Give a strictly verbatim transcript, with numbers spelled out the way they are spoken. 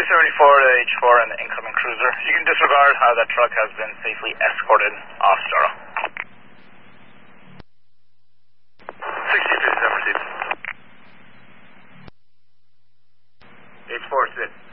seventy-four to H four and the incoming cruiser. You can disregard how that truck has been safely escorted off Starro. sixty-two, have received. H four, sit.